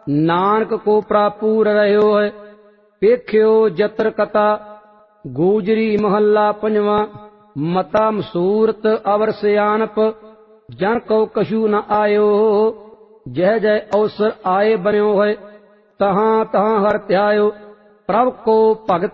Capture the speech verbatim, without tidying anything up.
ਨਾਨਕ ਕੋ ਪ੍ਰਾਪੂਰ ਰਹਿਓ ਹੈ। ਵੇਖਿਓ ਜਤਰ ਕਥਾ ਗੂਜਰੀ ਮਹੱਲਾ ਪੰਜਵਾਂ। ਮਤਾ ਮਸੂਰਤ ਅਵਰ ਸਿਆਣਪ ਜਨ ਕਉ ਕਛੂ ਨ ਆਇਓ। ਜਹ ਜਹ ਅਵਸਰ ਆਏ ਬਣਿਓ ਹੈ ਤਹਾਂ ਤਹਾਂ ਹਰ ਧਿਆਇਓ। ਪ੍ਰਭ ਕੋ ਭਗਤ